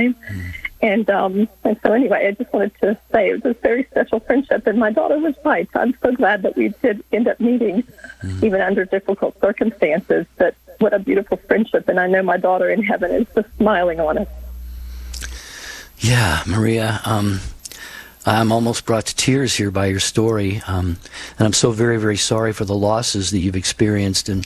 time. And so anyway, I just wanted to say it was a very special friendship, and my daughter was right. I'm so glad that we did end up meeting, even under difficult circumstances. But what a beautiful friendship, and I know my daughter in heaven is just smiling on us. Yeah, Maria, I'm almost brought to tears here by your story, and I'm so very, very sorry for the losses that you've experienced. And,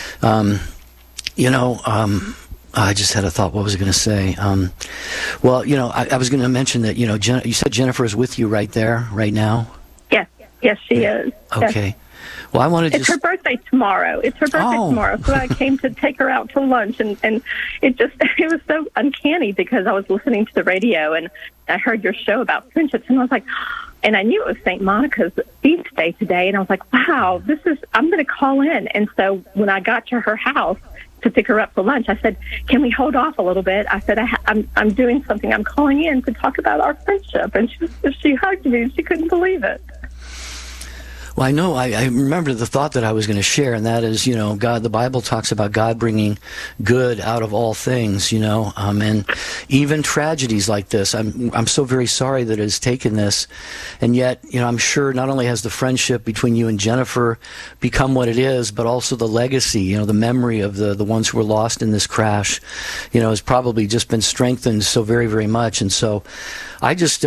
I just had a thought. What was I going to say? Well, I was going to mention that, you said Jennifer is with you right there, right now? Yes, she is. Okay. Yes. Well, I wanted to... It's her birthday tomorrow. Tomorrow. So I came to take her out to lunch, and it was so uncanny because I was listening to the radio, and I heard your show about friendships, and I was like... And I knew it was St. Monica's feast day today, and I was like, wow, I'm going to call in. And so when I got to her house to pick her up for lunch, I said, can we hold off a little bit? I said, I'm doing something. I'm calling in to talk about our friendship. And she hugged me, and she couldn't believe it. Well, I know. I remember the thought that I was going to share, and that is, God. The Bible talks about God bringing good out of all things, and even tragedies like this. I'm so very sorry that it has taken this, and yet, I'm sure not only has the friendship between you and Jennifer become what it is, but also the legacy, the memory of the ones who were lost in this crash, has probably just been strengthened so very, very much. And so, I just,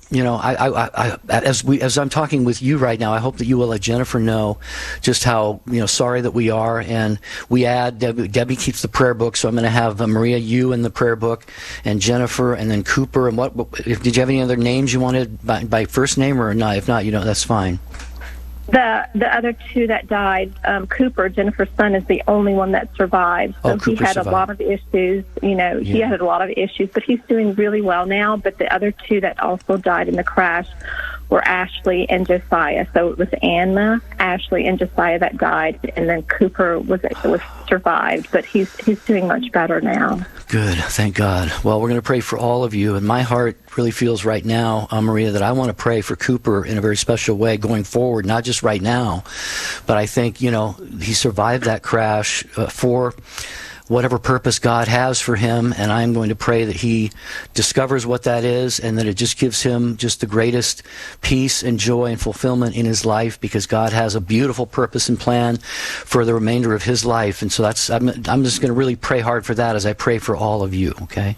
as I'm talking with you right now, I hope that you will let Jennifer know just how, sorry that we are. And we add, Debbie keeps the prayer book, so I'm going to have Maria, you in the prayer book, and Jennifer, and then Cooper. And did you have any other names you wanted by first name or not? If not, that's fine. The other two that died, Cooper, Jennifer's son, is the only one that survived. So he had a lot of issues. He had a lot of issues, but he's doing really well now. But the other two that also died in the crash were Ashley and Josiah. So it was Anna, Ashley, and Josiah that died, and then Cooper was survived. But he's doing much better now. Good, thank God. Well, we're going to pray for all of you, and my heart really feels right now, Maria, that I want to pray for Cooper in a very special way going forward, not just right now, but I think, he survived that crash for whatever purpose God has for him, and I'm going to pray that he discovers what that is and that it just gives him just the greatest peace and joy and fulfillment in his life, because God has a beautiful purpose and plan for the remainder of his life. And so I'm just going to really pray hard for that as I pray for all of you, okay?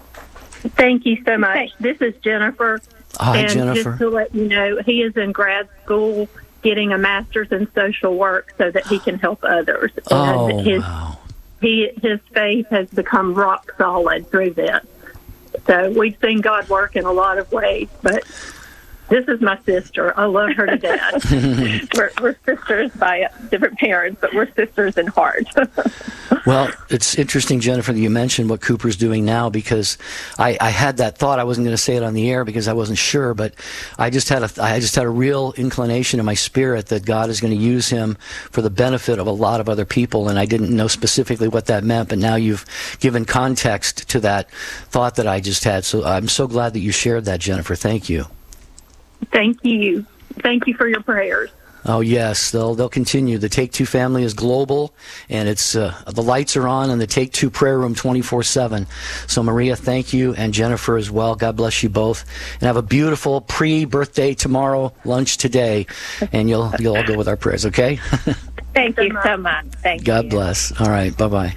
Thank you so much. This is Jennifer. Hi, and Jennifer. Just to let you know, he is in grad school getting a master's in social work so that he can help others. And wow. His faith has become rock solid through this. So we've seen God work in a lot of ways, but this is my sister. I love her to death. we're sisters by different parents, but we're sisters in heart. Well, it's interesting, Jennifer, that you mentioned what Cooper's doing now, because I had that thought. I wasn't going to say it on the air because I wasn't sure, but I just had a real inclination in my spirit that God is going to use him for the benefit of a lot of other people, and I didn't know specifically what that meant, but now you've given context to that thought that I just had. So I'm so glad that you shared that, Jennifer. Thank you. Thank you. Thank you for your prayers. Oh yes, they'll continue. The Take Two family is global, and it's the lights are on in the Take Two prayer room 24/7. So Maria, thank you, and Jennifer as well. God bless you both, and have a beautiful pre-birthday tomorrow lunch today, and you'll all go with our prayers. Okay? Thank you so much. Thank you. God bless. All right. Bye-bye.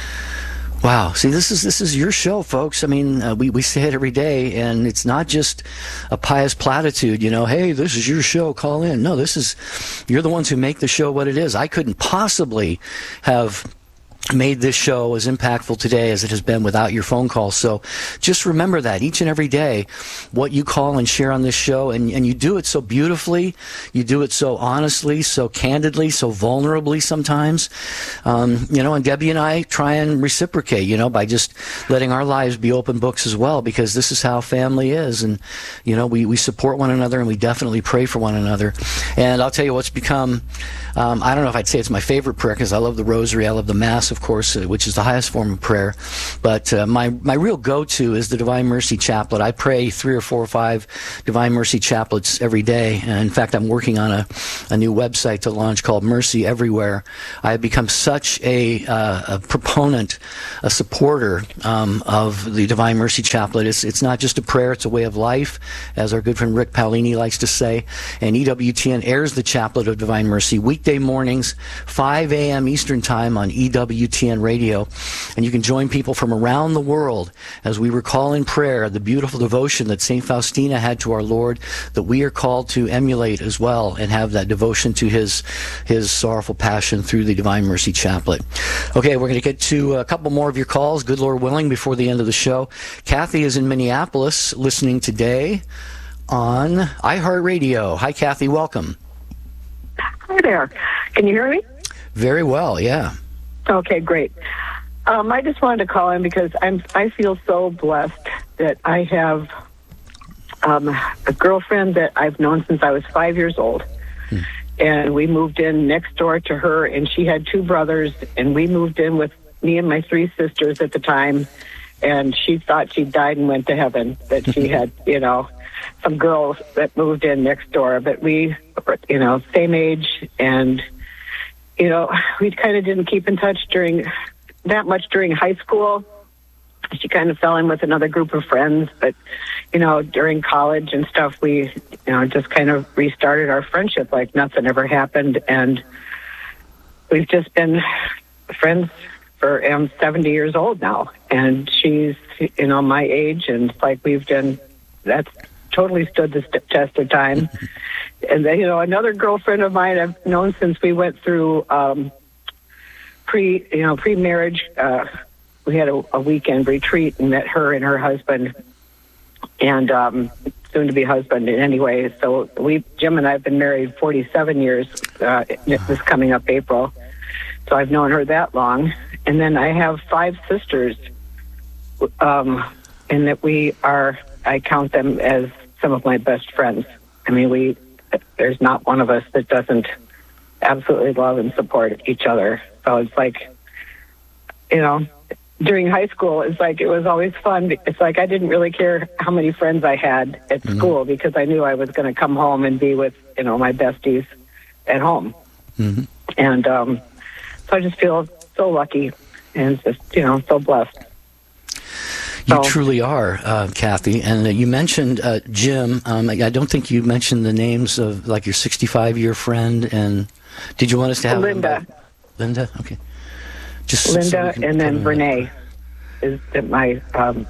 Wow. See, this is your show, folks. I mean, we say it every day, and it's not just a pious platitude, hey, this is your show, call in. No, you're the ones who make the show what it is. I couldn't possibly have made this show as impactful today as it has been without your phone calls. So just remember that each and every day, what you call and share on this show, and you do it so beautifully, you do it so honestly, so candidly, so vulnerably sometimes, and Debbie and I try and reciprocate, by just letting our lives be open books as well, because this is how family is, and we support one another, and we definitely pray for one another. And I'll tell you what's become, I don't know if I'd say it's my favorite prayer, because I love the rosary, I love the Mass, of course, which is the highest form of prayer. But my real go-to is the Divine Mercy Chaplet. I pray 3 or 4 or 5 Divine Mercy Chaplets every day. And in fact, I'm working on a new website to launch called Mercy Everywhere. I have become such a proponent, a supporter of the Divine Mercy Chaplet. It's not just a prayer, it's a way of life, as our good friend Rick Paolini likes to say. And EWTN airs the Chaplet of Divine Mercy weekday mornings, 5 a.m. Eastern Time on EWTN Radio. And you can join people from around the world as we recall in prayer the beautiful devotion that St. Faustina had to our Lord, that we are called to emulate as well and have that devotion to his sorrowful passion through the Divine Mercy Chaplet. Okay, we're going to get to a couple more of your calls, good Lord willing, before the end of the show. Kathy is in Minneapolis listening today on iHeartRadio. Hi, Kathy. Welcome. Hi there. Can you hear me? Very well, yeah. Okay, great. I just wanted to call in because I feel so blessed that I have a girlfriend that I've known since I was 5 years old. And we moved in next door to her, and she had 2 brothers, and we moved in with me and my 3 sisters at the time. And she thought she died and went to heaven, that she had, some girls that moved in next door. But we, same age, and, we kind of didn't keep in touch during high school. She kind of fell in with another group of friends, but, during college and stuff, we, just kind of restarted our friendship like nothing ever happened. And we've just been friends for, I'm 70 years old now, and she's, my age, and it's like that's totally stood the test of time. And then, another girlfriend of mine I've known since we went through pre-marriage. We had a weekend retreat and met her and her husband, and soon-to-be husband anyway. So Jim and I have been married 47 years this coming up April. So I've known her that long. And then I have 5 sisters, and that I count them as some of my best friends. I mean, there's not one of us that doesn't absolutely love and support each other. So it's like, during high school, it's like it was always fun. It's like I didn't really care how many friends I had at school because I knew I was going to come home and be with, my besties at home. Mm-hmm. And so I just feel so lucky and just, so blessed. You truly are, Kathy. And you mentioned Jim. I don't think you mentioned the names of like your 65-year friend. And did you want us to have Linda? Linda, okay. Just Linda, and then Renee is my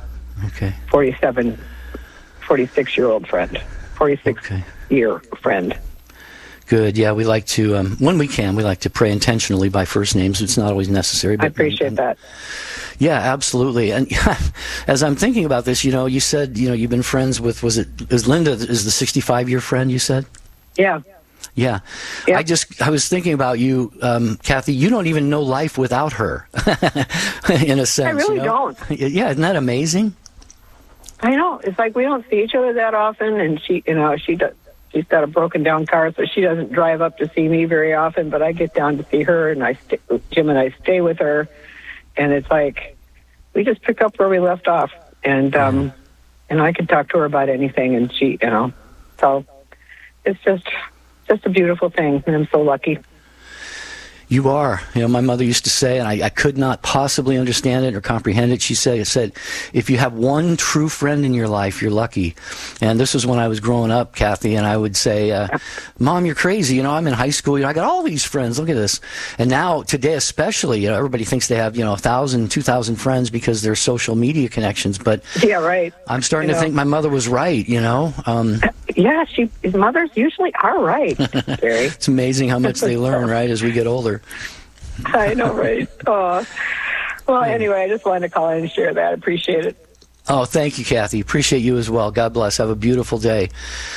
46-year-old friend, 46-year friend. Good. Yeah, we like to, when we can, we like to pray intentionally by first names. It's not always necessary. But, I appreciate that. Yeah, absolutely. And as I'm thinking about this, you said, you've been friends with, is Linda is the 65-year friend, you said? Yeah. Yeah. I was thinking about you, Kathy, you don't even know life without her, in a sense. I really don't. Yeah, isn't that amazing? I know. It's like we don't see each other that often, and she's got a broken down car, so she doesn't drive up to see me very often, but I get down to see her, and Jim and I stay with her, and it's like we just pick up where we left off, and I can talk to her about anything, and she, so it's just a beautiful thing, and I'm so lucky. You are. My mother used to say, and I could not possibly understand it or comprehend it. She said, if you have one true friend in your life, you're lucky. And this was when I was growing up, Kathy, and I would say, Mom, you're crazy. I'm in high school. I got all these friends. Look at this. And now, today especially, everybody thinks they have, 1,000, 2,000 friends because they're social media connections. But yeah, right. I'm starting to think my mother was right, Yeah, his mothers usually are right, Gary. It's amazing how much they learn, right, as we get older. I know, right? Well, anyway, I just wanted to call in and share that. I appreciate it. Oh, thank you, Kathy. Appreciate you as well. God bless. Have a beautiful day.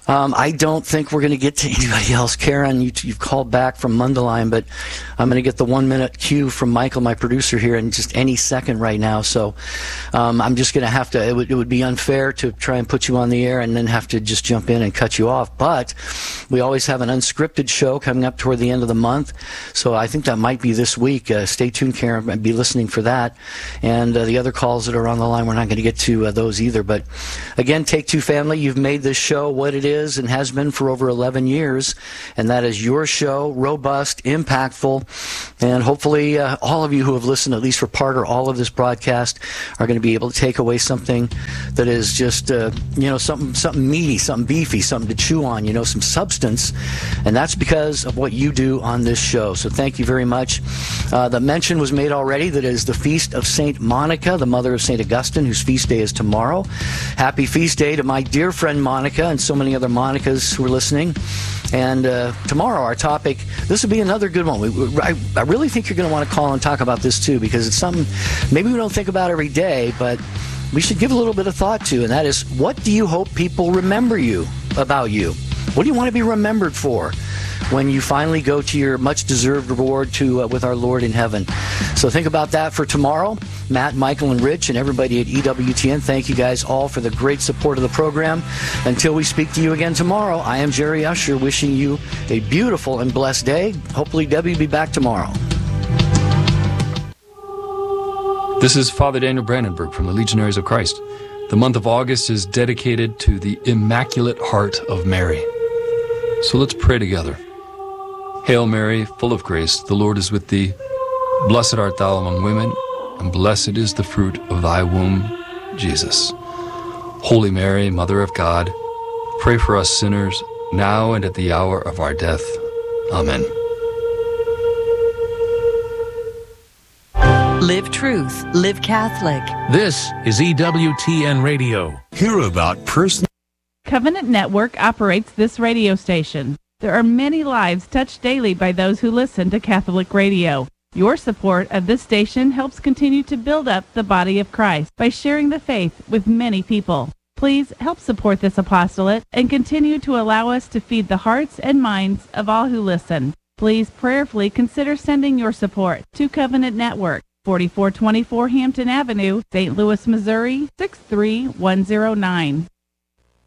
I don't think we're going to get to anybody else. Karen, you've called back from Mundelein, but I'm going to get the 1-minute cue from Michael, my producer here, in just any second right now. So I'm just going to have to, it would be unfair to try and put you on the air and then have to just jump in and cut you off. But we always have an unscripted show coming up toward the end of the month. So I think that might be this week. Stay tuned, Karen. Be listening for that. And the other calls that are on the line, we're not going to get to those either. But again, Take Two family, you've made this show what it is and has been for over 11 years, and that is your show, robust, impactful, and hopefully all of you who have listened at least for part or all of this broadcast are going to be able to take away something that is just something meaty, something beefy, something to chew on, some substance, and that's because of what you do on this show. So thank you very much. The mention was made already that it is the feast of Saint Monica, the mother of Saint Augustine, whose feast day is tomorrow. Happy feast day to my dear friend Monica and so many other Monicas who are listening. And tomorrow our topic, this will be another good one. I really think you're going to want to call and talk about this too, because it's something maybe we don't think about every day, but we should give a little bit of thought to, and that is, what do you hope people remember about you? What do you want to be remembered for when you finally go to your much-deserved reward with our Lord in heaven? So think about that for tomorrow. Matt, Michael, and Rich, and everybody at EWTN, thank you guys all for the great support of the program. Until we speak to you again tomorrow, I am Jerry Usher, wishing you a beautiful and blessed day. Hopefully Debbie will be back tomorrow. This is Father Daniel Brandenburg from the Legionaries of Christ. The month of August is dedicated to the Immaculate Heart of Mary. So let's pray together. Hail Mary, full of grace, the Lord is with thee. Blessed art thou among women, and blessed is the fruit of thy womb, Jesus. Holy Mary, Mother of God, pray for us sinners, now and at the hour of our death. Amen. Live truth, live Catholic. This is EWTN Radio. Hear about personal. Covenant Network operates this radio station. There are many lives touched daily by those who listen to Catholic radio. Your support of this station helps continue to build up the body of Christ by sharing the faith with many people. Please help support this apostolate and continue to allow us to feed the hearts and minds of all who listen. Please prayerfully consider sending your support to Covenant Network, 4424 Hampton Avenue, St. Louis, Missouri, 63109.